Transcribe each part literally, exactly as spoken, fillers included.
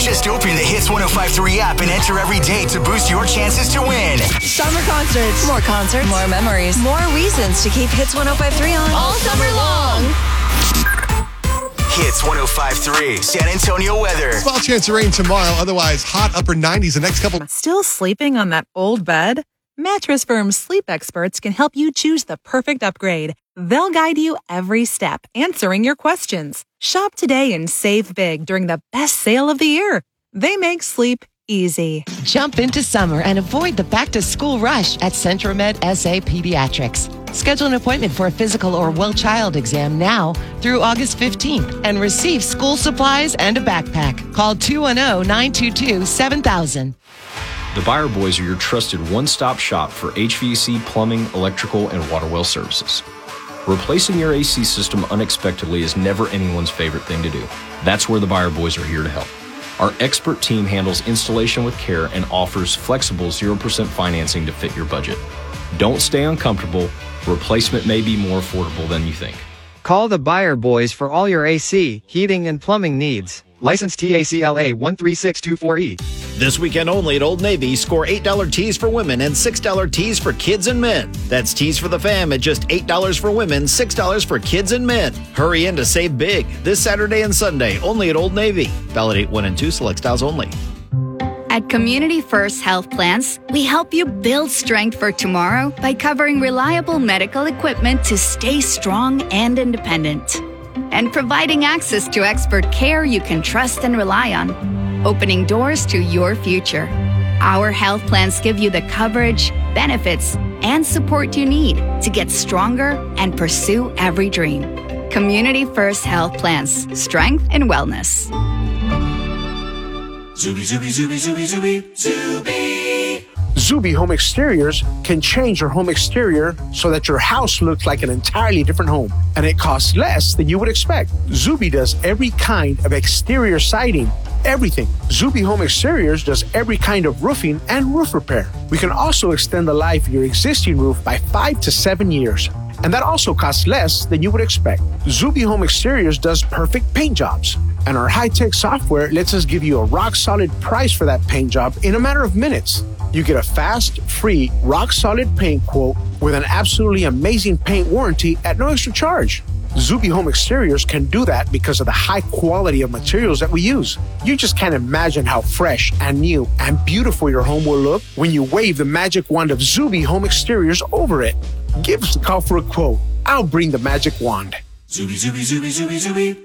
Just open the Hits one oh five point three app and enter every day to boost your chances to win. Summer concerts. More concerts. More memories. More reasons to keep Hits one oh five point three on. All summer long. Hits one oh five point three, San Antonio weather. Small chance of rain tomorrow. Otherwise, hot upper nineties the next couple. Still sleeping on that old bed? Mattress Firm's sleep experts can help you choose the perfect upgrade. They'll guide you every step, answering your questions. Shop today and save big during the best sale of the year. They make sleep easy. Jump into summer and avoid the back-to-school rush at Centromed S A Pediatrics. Schedule an appointment for a physical or well child exam now through August fifteenth and receive school supplies and a backpack. Call two one zero, nine two two, seven thousand. The Buyer Boys are your trusted one-stop shop for H V A C, plumbing, electrical, and water well services. Replacing your A C system unexpectedly is never anyone's favorite thing to do. That's where the Buyer Boys are here to help. Our expert team handles installation with care and offers flexible zero percent financing to fit your budget. Don't stay uncomfortable. Replacement may be more affordable than you think. Call the Buyer Boys for all your A C, heating, and plumbing needs. License T A C L A one three six two four E. This weekend only at Old Navy, score eight dollars tees for women and six dollars tees for kids and men. That's tees for the fam at just eight dollars for women, six dollars for kids and men. Hurry in to save big this Saturday and Sunday only at Old Navy. Validate one and two, select styles only. At Community First Health Plans, we help you build strength for tomorrow by covering reliable medical equipment to stay strong and independent, and providing access to expert care you can trust and rely on, opening doors to your future. Our health plans give you the coverage, benefits, and support you need to get stronger and pursue every dream. Community First Health Plans, strength and wellness. Zuby, Zuby, Zuby, Zuby, Zuby, Zuby. Zuby Home Exteriors can change your home exterior so that your house looks like an entirely different home, and it costs less than you would expect. Zuby does every kind of exterior siding, everything. Zuby Home Exteriors does every kind of roofing and roof repair. We can also extend the life of your existing roof by five to seven years. And that also costs less than you would expect. Zuby Home Exteriors does perfect paint jobs. And our high-tech software lets us give you a rock-solid price for that paint job in a matter of minutes. You get a fast, free, rock-solid paint quote with an absolutely amazing paint warranty at no extra charge. Zuby Home Exteriors can do that because of the high quality of materials that we use. You just can't imagine how fresh and new and beautiful your home will look when you wave the magic wand of Zuby Home Exteriors over it. Give us a call for a quote. I'll bring the magic wand. Zuby, Zuby, Zuby, Zuby, Zuby,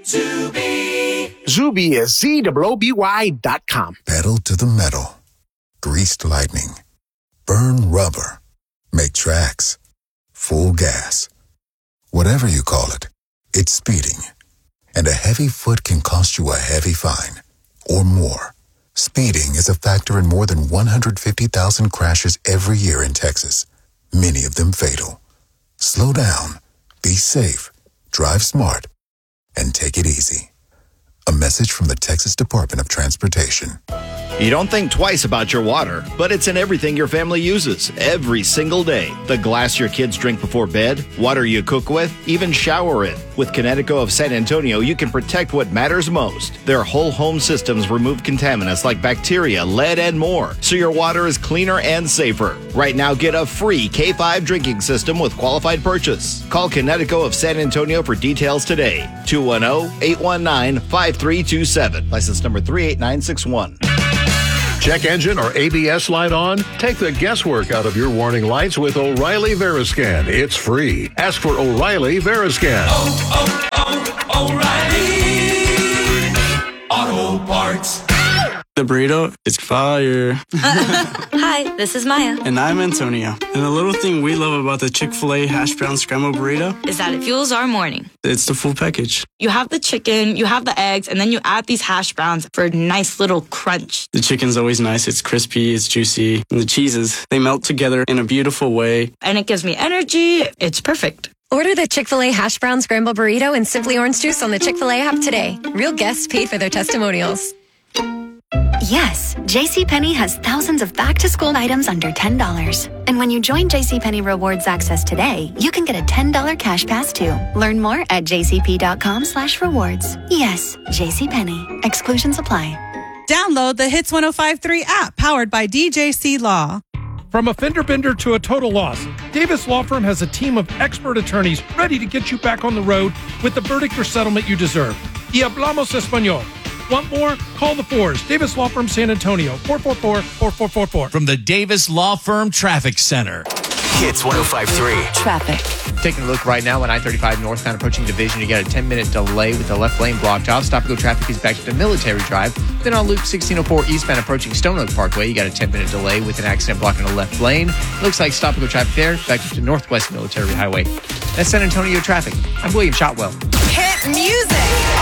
Zuby. Zuby is Z O O B Y dot com. Pedal to the metal. Greased lightning. Burn rubber. Make tracks. Full gas. Whatever you call it, it's speeding. And a heavy foot can cost you a heavy fine. Or more. Speeding is a factor in more than one hundred fifty thousand crashes every year in Texas. Many of them fatal. Slow down, be safe, drive smart, and take it easy. A message from the Texas Department of Transportation. You don't think twice about your water, but it's in everything your family uses every single day. The glass your kids drink before bed, water you cook with, even shower in. With Connecticut of San Antonio, you can protect what matters most. Their whole home systems remove contaminants like bacteria, lead, and more, so your water is cleaner and safer. Right now, get a free K five drinking system with qualified purchase. Call Connecticut of San Antonio for details today. two one zero, eight one nine, five three two seven. License number three eight nine six one. Check engine or A B S light on? Take the guesswork out of your warning lights with O'Reilly Veriscan. It's free. Ask for O'Reilly Veriscan. Oh, oh, oh, O'Reilly Auto Parts. The burrito is fire. Hi, this is Maya. And I'm Antonio. And the little thing we love about the Chick-fil-A hash brown scrambled burrito is that it fuels our morning. It's the full package. You have the chicken, you have the eggs, and then you add these hash browns for a nice little crunch. The chicken's always nice. It's crispy, it's juicy. And the cheeses, they melt together in a beautiful way. And it gives me energy. It's perfect. Order the Chick-fil-A hash brown scrambled burrito and Simply Orange Juice on the Chick-fil-A app today. Real guests paid for their testimonials. Yes, JCPenney has thousands of back-to-school items under ten dollars. And when you join JCPenney Rewards Access today, you can get a ten dollars cash pass too. Learn more at jcp.com slash rewards. Yes, JCPenney. Exclusions apply. Download the Hits one oh five point three app powered by D J C Law. From a fender bender to a total loss, Davis Law Firm has a team of expert attorneys ready to get you back on the road with the verdict or settlement you deserve. Y hablamos español. Want more? Call the fours. Davis Law Firm San Antonio, four four four, four four four four. From the Davis Law Firm Traffic Center. Hits one oh five point three. Traffic. Taking a look right now on I thirty-five northbound approaching Division, you got a ten-minute delay with the left lane blocked off. Stop-and-go traffic is back to the Military Drive. Then on Loop sixteen oh four eastbound approaching Stone Oak Parkway, you got a ten-minute delay with an accident blocking the left lane. Looks like stop-and-go traffic there, back up to Northwest Military Highway. That's San Antonio traffic. I'm William Shotwell. Hit music.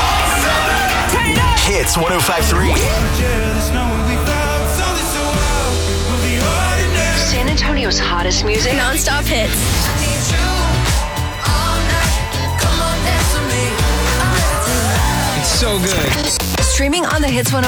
Hits one oh five point three. San Antonio's hottest music. Non-stop hits. It's so good. Streaming on the Hits one